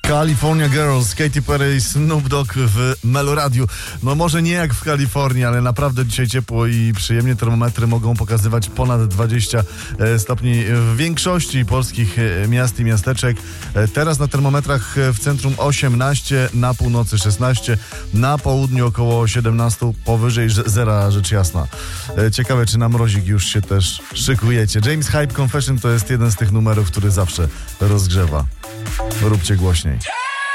California Girls, Katy Perry i Snoop Dogg w Meloradiu. No może nie jak w Kalifornii, ale naprawdę dzisiaj ciepło i przyjemnie. Termometry mogą pokazywać ponad 20 stopni w większości polskich miast i miasteczek. Teraz na termometrach w centrum 18, na północy 16, na południu około 17, powyżej zera, rzecz jasna. Ciekawe, czy na mrozik już się też szykujecie. James Hype Confession to jest jeden z tych numerów, który zawsze rozgrzewa. Róbcie głośniej.